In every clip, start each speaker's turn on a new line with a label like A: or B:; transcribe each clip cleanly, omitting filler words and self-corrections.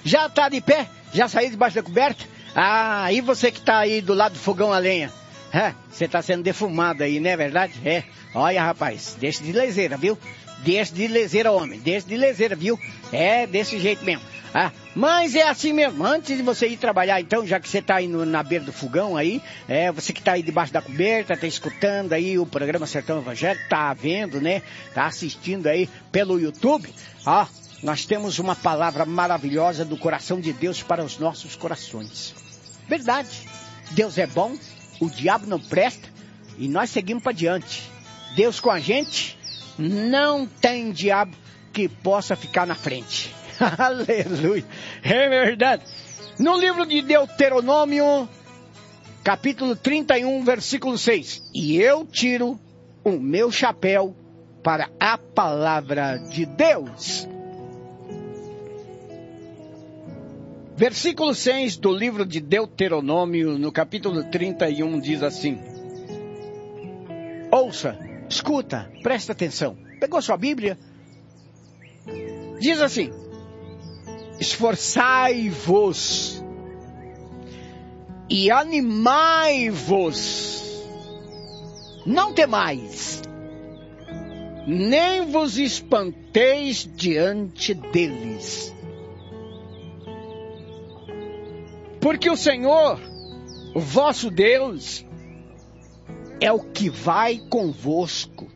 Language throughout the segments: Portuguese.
A: Já tá de pé? Já saiu debaixo da coberta? Ah, e você que tá aí do lado do fogão a lenha? Você tá sendo defumado aí, não é verdade? Olha, rapaz, deixa de leseira, viu? Deixa de leseira, homem, deixa de leseira, viu? É desse jeito mesmo. Mas é assim mesmo. Antes de você ir trabalhar, então, já que você tá aí na beira do fogão aí, você que tá aí debaixo da coberta, tá escutando aí o programa Sertão Evangélico, tá vendo, né? Tá assistindo aí pelo YouTube, nós temos uma palavra maravilhosa do coração de Deus para os nossos corações. Verdade. Deus é bom, o diabo não presta e nós seguimos para diante. Deus com a gente, não tem diabo que possa ficar na frente. Aleluia. É verdade. No livro de Deuteronômio, capítulo 31, versículo 6. E eu tiro o meu chapéu para a palavra de Deus. Versículo 6 do livro de Deuteronômio, no capítulo 31, diz assim. Ouça, escuta, presta atenção. Pegou sua Bíblia? Diz assim. Esforçai-vos e animai-vos, não temais, nem vos espanteis diante deles. Porque o Senhor, o vosso Deus, é o que vai convosco,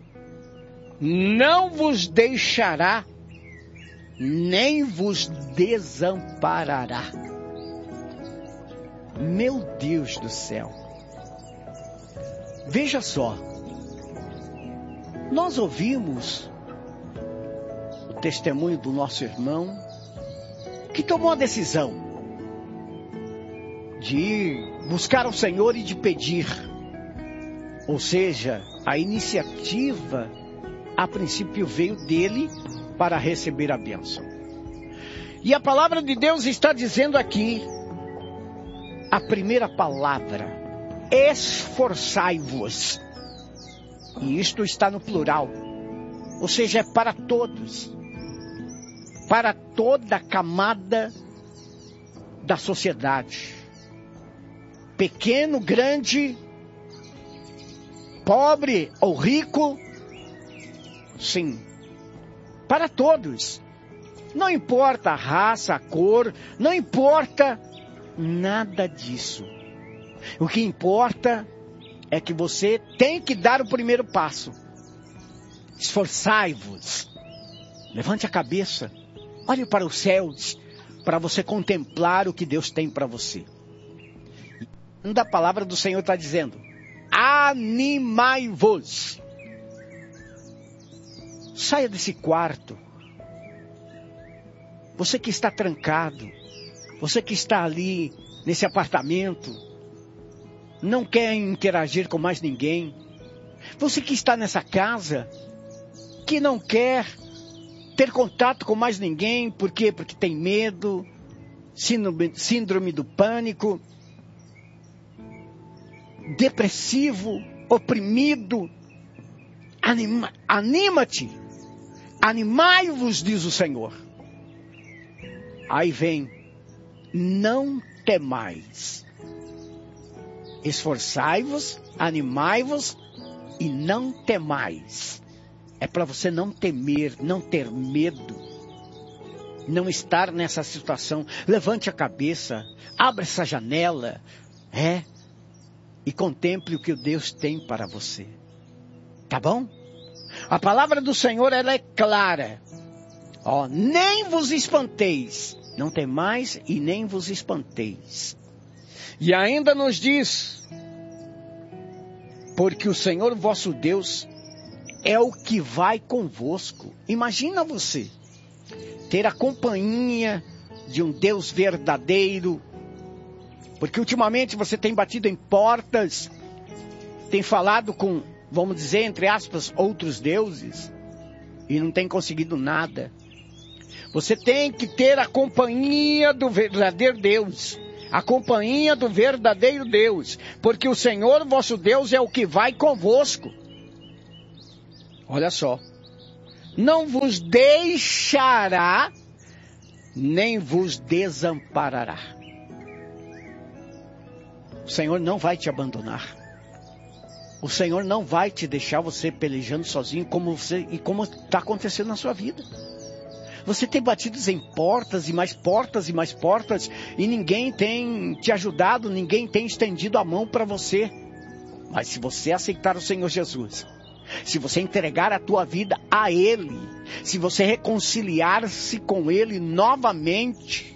A: não vos deixará, nem vos desamparará. Meu Deus do céu. Veja só. Nós ouvimos o testemunho do nosso irmão que tomou a decisão de ir buscar o Senhor e de pedir. Ou seja, a iniciativa a princípio veio dele para receber a bênção. E a palavra de Deus está dizendo aqui, a primeira palavra, esforçai-vos. E isto está no plural, ou seja, é para todos, para toda a camada da sociedade, pequeno, grande, pobre ou rico, sim, para todos. Não importa a raça, a cor, não importa nada disso. O que importa é que você tem que dar o primeiro passo. Esforçai-vos. Levante a cabeça. Olhe para os céus, para você contemplar o que Deus tem para você. E a palavra do Senhor está dizendo, animai-vos. Saia desse quarto. Você que está trancado, você que está ali nesse apartamento, não quer interagir com mais ninguém. Você que está nessa casa, que não quer ter contato com mais ninguém, por quê? Porque tem medo, síndrome do pânico, depressivo, oprimido. Anima-te, animai-vos, diz o Senhor. Aí vem, não temais. Esforçai-vos, animai-vos e não temais. É para você não temer, não ter medo, não estar nessa situação. Levante a cabeça, abra essa janela, e contemple o que Deus tem para você. Tá bom? A palavra do Senhor, ela é clara. Nem vos espanteis. Não temais e nem vos espanteis. E ainda nos diz, porque o Senhor vosso Deus é o que vai convosco. Imagina você ter a companhia de um Deus verdadeiro, porque ultimamente você tem batido em portas, tem falado com, vamos dizer, entre aspas, outros deuses, e não tem conseguido nada. Você tem que ter a companhia do verdadeiro Deus, a companhia do verdadeiro Deus, porque o Senhor vosso Deus é o que vai convosco. Olha só, não vos deixará, nem vos desamparará. O Senhor não vai te abandonar. O Senhor não vai te deixar você pelejando sozinho como está acontecendo na sua vida. Você tem batido em portas e mais portas e mais portas e ninguém tem te ajudado, ninguém tem estendido a mão para você. Mas se você aceitar o Senhor Jesus, se você entregar a tua vida a Ele, se você reconciliar-se com Ele novamente,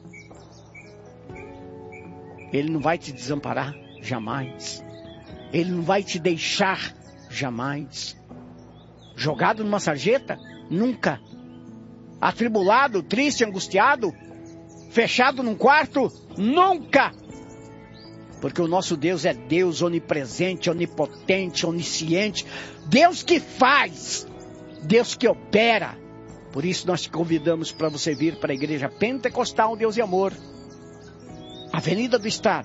A: Ele não vai te desamparar jamais. Ele não vai te deixar jamais. Jogado numa sarjeta? Nunca. Atribulado, triste, angustiado, fechado num quarto? Nunca! Porque o nosso Deus é Deus onipresente, onipotente, onisciente. Deus que faz, Deus que opera. Por isso nós te convidamos para você vir para a Igreja Pentecostal Deus e Amor. Avenida do Estado,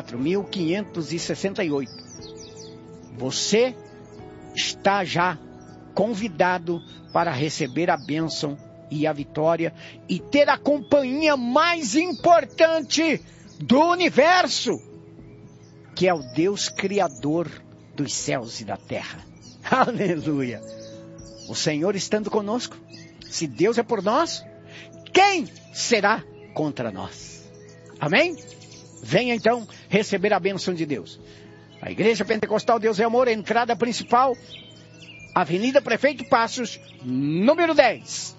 A: 4.568. Você está já convidado para receber a bênção e a vitória e ter a companhia mais importante do universo, que é o Deus Criador dos céus e da terra. Aleluia! O Senhor estando conosco, se Deus é por nós, quem será contra nós? Amém? Venha então receber a bênção de Deus. A Igreja Pentecostal Deus e Amor, entrada principal, Avenida Prefeito Passos, número 10.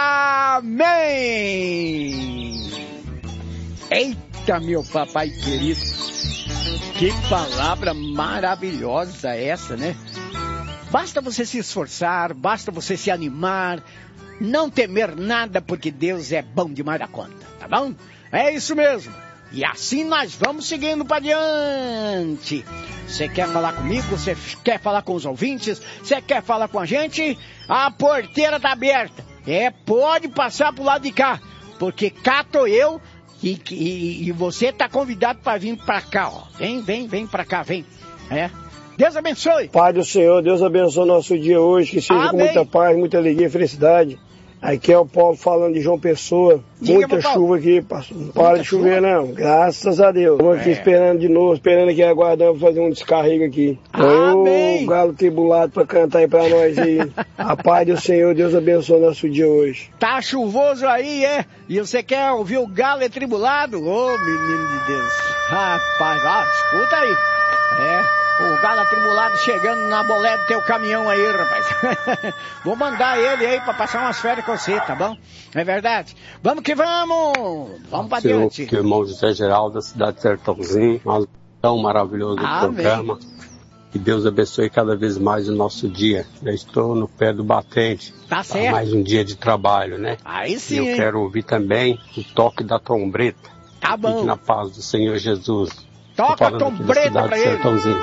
A: Amém! Eita, meu papai querido, que palavra maravilhosa essa, né? Basta você se esforçar, basta você se animar, não temer nada, porque Deus é bom demais da conta, tá bom? É isso mesmo. E assim nós vamos seguindo para diante. Você quer falar comigo? Você quer falar com os ouvintes? Você quer falar com a gente? A porteira está aberta. Pode passar pro lado de cá, porque cá tô eu e você está convidado para vir para cá, ó. Vem para cá, vem. Deus abençoe.
B: Pai do Senhor, Deus abençoe o nosso dia hoje, que seja
A: Amém.
B: Com muita paz, muita alegria e felicidade. Aqui é o Paulo falando de João Pessoa.
A: Diga,
B: muita
A: Paulo.
B: chuva aqui, não para de chover não, graças a Deus. Estamos aqui esperando de novo, esperando aqui, aguardando fazer um descarrego aqui.
A: Amém.
B: O galo tribulado para cantar aí para nós aí. A paz do Senhor, Deus abençoe o nosso dia hoje.
A: Tá chuvoso aí, E você quer ouvir o galo tribulado? Ô, menino de Deus. Rapaz, escuta aí. O galo atribulado chegando na bolé do teu caminhão aí, rapaz. Vou mandar ele aí pra passar umas férias com você, tá bom? É verdade. Vamos que vamos! Vamos pra diante.
C: Que o irmão José Geraldo, da cidade de Sertãozinho, tão maravilhoso programa. Que Deus abençoe cada vez mais o nosso dia. Já estou no pé do batente.
A: Tá certo.
C: Mais um dia de trabalho, né?
A: Aí sim.
C: E eu quero ouvir também o toque da trombeta.
A: Tá bom.
C: Fique na paz do Senhor Jesus.
A: Toca a trombeta pra ele.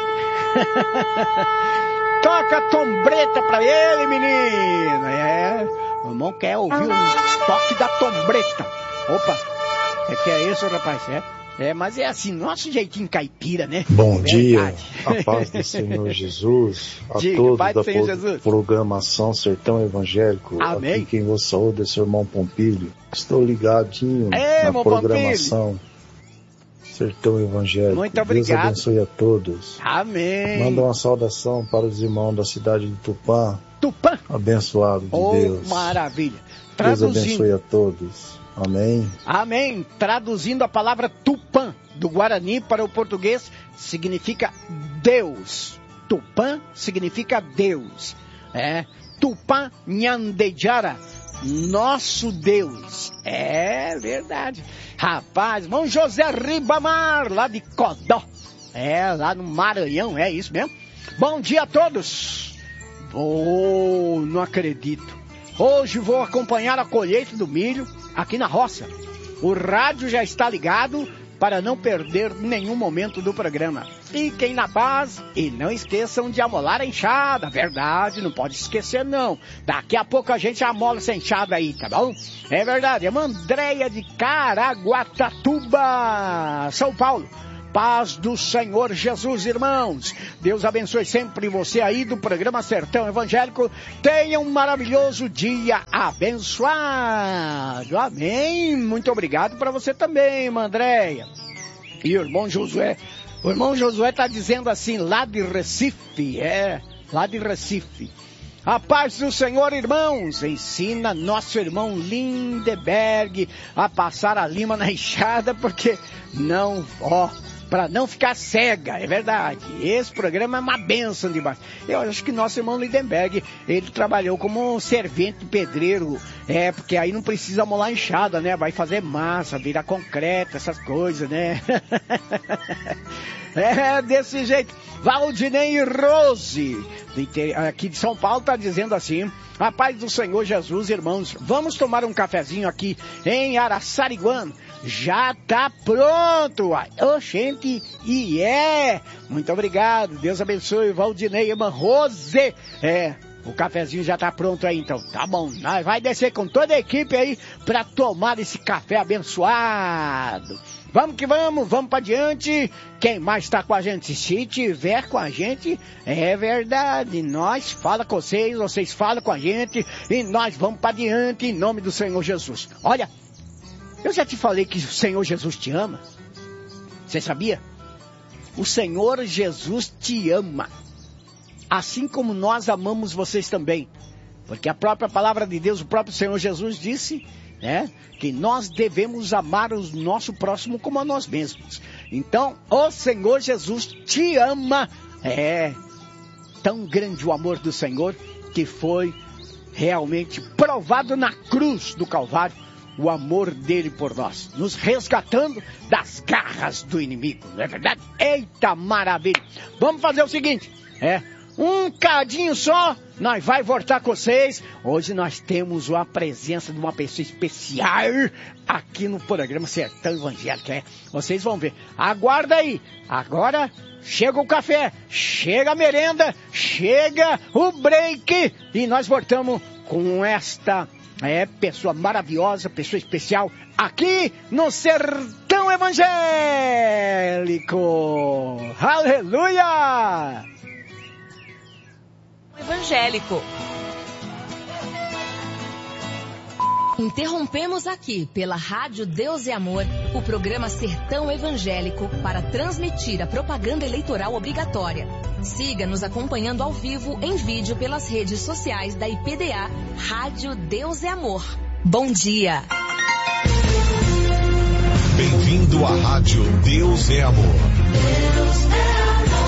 A: Toca a trombeta pra ele, menino. O irmão quer ouvir o toque da trombeta. Opa, que é isso, rapaz? Mas é assim, nosso jeitinho caipira, né?
D: Bom dia, a paz do Senhor Jesus, a todos da programação Sertão Evangélico.
A: Amém.
D: Aqui quem vos saúda é seu irmão Pompílio. Estou ligadinho na programação Pompílio. Sertão Evangélico.
A: Muito obrigado.
D: Deus abençoe a todos.
A: Amém.
D: Manda uma saudação para os irmãos da cidade de Tupã.
A: Tupã.
D: Abençoado de Deus.
A: Maravilha.
D: Deus abençoe a todos. Amém.
A: Amém. Traduzindo a palavra Tupã do Guarani para o português, significa Deus. Tupã significa Deus. Tupã Nhandejara, nosso Deus. É verdade. Rapaz, irmão José Ribamar, lá de Codó. Lá no Maranhão, é isso mesmo? Bom dia a todos. Não acredito. Hoje vou acompanhar a colheita do milho aqui na roça. O rádio já está ligado para não perder nenhum momento do programa. Fiquem na paz e não esqueçam de amolar a enxada. Verdade, não pode esquecer não. Daqui a pouco a gente amola essa enxada aí, tá bom? É verdade, é uma Andréia de Caraguatatuba, São Paulo. paz do Senhor Jesus, irmãos. Deus abençoe sempre você aí do programa Sertão Evangélico. Tenha um maravilhoso dia abençoado. Amém. Muito obrigado para você também, irmã Andréia. E o irmão Josué. O irmão Josué está dizendo assim, lá de Recife. Lá de Recife. A paz do Senhor, irmãos. Ensina nosso irmão Lindeberg a passar a lima na enxada, porque para não ficar cega, é verdade. Esse programa é uma bênção demais. Eu acho que nosso irmão Lindenberg, ele trabalhou como servente pedreiro, porque aí não precisa molar enxada, né? Vai fazer massa, virar concreto, essas coisas, né? Desse jeito. Valdinei Rose, aqui de São Paulo, está dizendo assim: a paz do Senhor Jesus, irmãos, vamos tomar um cafezinho aqui em Araçariguama. Já tá pronto, uai. Gente, muito obrigado, Deus abençoe, Valdinei, irmã Rose. O cafezinho já tá pronto aí, então, tá bom, nós vai descer com toda a equipe aí pra tomar esse café abençoado. Vamos que vamos pra diante. Quem mais tá com a gente? Se tiver com a gente, é verdade, nós fala com vocês falam com a gente e nós vamos pra diante em nome do Senhor Jesus. Olha, eu já te falei que o Senhor Jesus te ama. Você sabia? O Senhor Jesus te ama. Assim como nós amamos vocês também. Porque a própria palavra de Deus, o próprio Senhor Jesus disse, que nós devemos amar o nosso próximo como a nós mesmos. Então, o Senhor Jesus te ama. Tão grande o amor do Senhor que foi realmente provado na cruz do Calvário. O amor dele por nós, nos resgatando das garras do inimigo, não é verdade? Eita maravilha! Vamos fazer o seguinte, um cadinho só, nós vai voltar com vocês. Hoje nós temos a presença de uma pessoa especial aqui no programa Sertão Evangélico, Vocês vão ver. Aguarda aí, agora chega o café, chega a merenda, chega o break e nós voltamos com esta pessoa maravilhosa, pessoa especial, aqui no Sertão Evangélico. Aleluia!
E: Evangélico. Interrompemos aqui pela Rádio Deus e Amor o programa Sertão Evangélico para transmitir a propaganda eleitoral obrigatória. Siga nos acompanhando ao vivo em vídeo pelas redes sociais da IPDA Rádio Deus e Amor. Bom dia.
F: Bem-vindo à Rádio Deus é Amor. Deus é amor.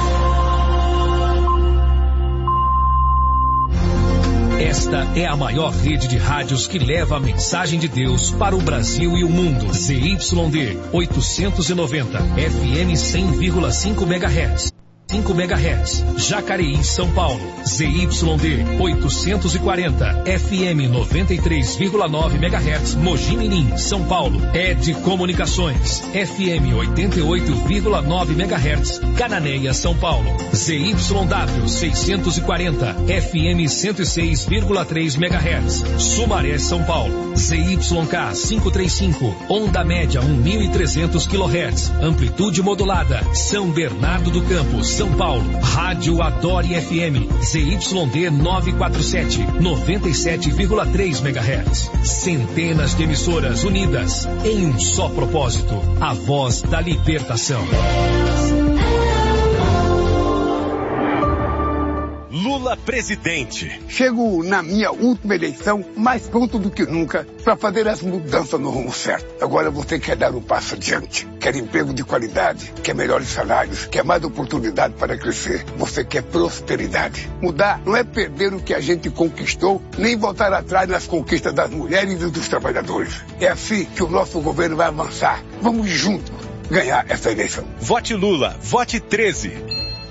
G: Esta é a maior rede de rádios que leva a mensagem de Deus para o Brasil e o mundo. ZYD 890, FM 100,5 MHz. 5 MHz, Jacareí, São Paulo. ZYD 840, FM 93,9 MHz, Mogi Mirim, São Paulo. ED Comunicações, FM 88,9 MHz, Cananéia, São Paulo. ZYW 640, FM 106,3 MHz, Sumaré, São Paulo. ZYK 535, onda média 1.300 kHz, amplitude modulada, São Bernardo do Campo, São Paulo. Rádio Adore FM, ZYD 947, 97,3 MHz. Centenas de emissoras unidas em um só propósito, a voz da libertação.
F: Lula presidente.
H: Chego na minha última eleição mais pronto do que nunca para fazer as mudanças no rumo certo. Agora você quer dar um passo adiante. Quer emprego de qualidade, quer melhores salários, quer mais oportunidade para crescer. Você quer prosperidade. Mudar não é perder o que a gente conquistou, nem voltar atrás nas conquistas das mulheres e dos trabalhadores. É assim que o nosso governo vai avançar. Vamos juntos ganhar essa eleição.
F: Vote Lula, vote 13.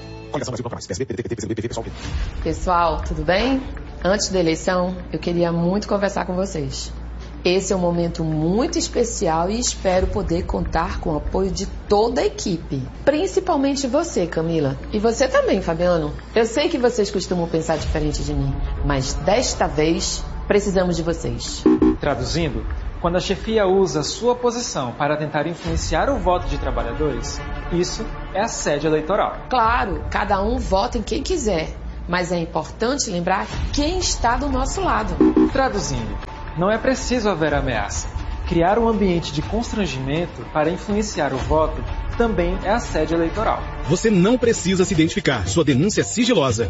I: Pessoal, tudo bem? Antes da eleição, eu queria muito conversar com vocês. Esse é um momento muito especial e espero poder contar com o apoio de toda a equipe. Principalmente você, Camila. E você também, Fabiano. Eu sei que vocês costumam pensar diferente de mim, mas desta vez precisamos de vocês.
J: Traduzindo, Quando a chefia usa sua posição para tentar influenciar o voto de trabalhadores, isso é assédio eleitoral.
I: Claro, cada um vota em quem quiser, mas é importante lembrar quem está do nosso lado.
J: Traduzindo, não é preciso haver ameaça. Criar um ambiente de constrangimento para influenciar o voto também é assédio eleitoral.
K: Você não precisa se identificar. Sua denúncia é sigilosa.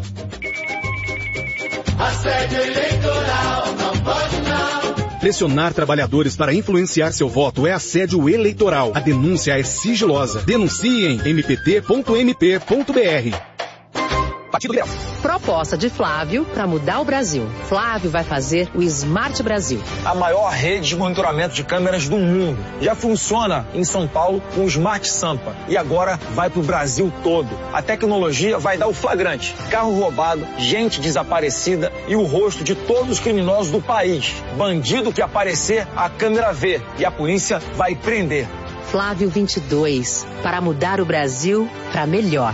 L: Assédio eleitoral, não pode não.
K: Pressionar trabalhadores para influenciar seu voto é assédio eleitoral. A denúncia é sigilosa. Denuncie em mpt.mp.br.
M: Partido Liberal. Proposta de Flávio para mudar o Brasil. Flávio vai fazer o Smart Brasil.
N: A maior rede de monitoramento de câmeras do mundo. Já funciona em São Paulo com o Smart Sampa. E agora vai para o Brasil todo. A tecnologia vai dar o flagrante. Carro roubado, gente desaparecida e o rosto de todos os criminosos do país. Bandido que aparecer, a câmera vê. E a polícia vai prender.
M: Flávio 22. Para mudar o Brasil para melhor.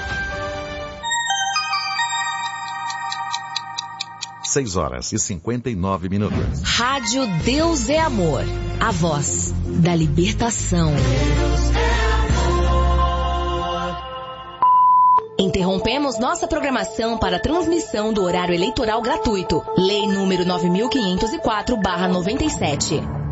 F: 6h59.
E: Rádio Deus é Amor. A voz da libertação. Interrompemos nossa programação para transmissão do horário eleitoral gratuito. Lei número 9.504/97.